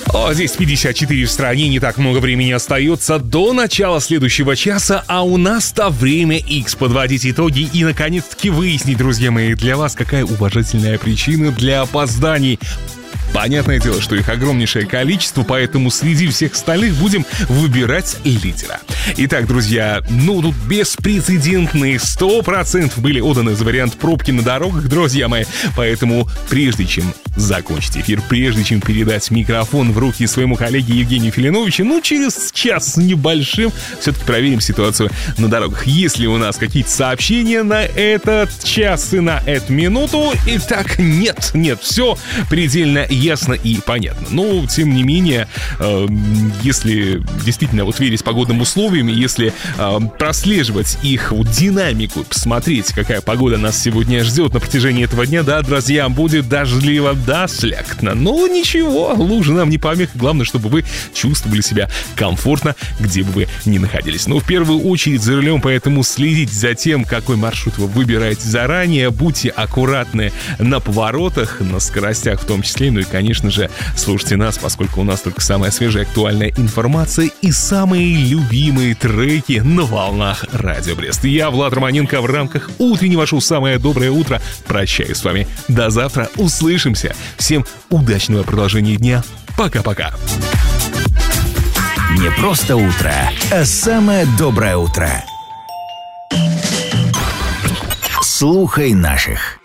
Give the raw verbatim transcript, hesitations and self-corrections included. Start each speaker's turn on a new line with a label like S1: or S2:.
S1: О, здесь пятьдесят четыре в стране, не так много времени остается до начала следующего часа, а у нас-то время X подводить итоги и, наконец-таки, выяснить, друзья мои, для вас какая уважительная причина для опозданий. Понятное дело, что их огромнейшее количество, поэтому среди всех остальных будем выбирать лидера. Итак, друзья, ну тут беспрецедентные сто процентов были отданы за вариант пробки на дорогах, друзья мои. Поэтому прежде чем закончить эфир, прежде чем передать микрофон в руки своему коллеге Евгению Филиновичу, ну через час с небольшим все-таки проверим ситуацию на дорогах. Есть ли у нас какие-то сообщения на этот час и на эту минуту? Итак, нет, нет, все предельно ясно и понятно. Но, тем не менее, э, если действительно вот верить погодным условиям, если э, прослеживать их вот, динамику, посмотреть, какая погода нас сегодня ждет на протяжении этого дня, да, друзья, будет дождливо, да, слякотно. Но ничего, лужи нам не помеха. Главное, чтобы вы чувствовали себя комфортно, где бы вы ни находились. Но в первую очередь за рулем, поэтому следите за тем, какой маршрут вы выбираете заранее. Будьте аккуратны на поворотах, на скоростях в том числе. Ну и, конечно же, слушайте нас, поскольку у нас только самая свежая актуальная информация и самые любимые треки на волнах Радио Брест. Я, Влад Романенко, в рамках утреннего шоу «Самое доброе утро» прощаюсь с вами. До завтра. Услышимся. Всем удачного продолжения дня. Пока-пока.
S2: Не просто утро, а самое доброе утро. Слухай наших.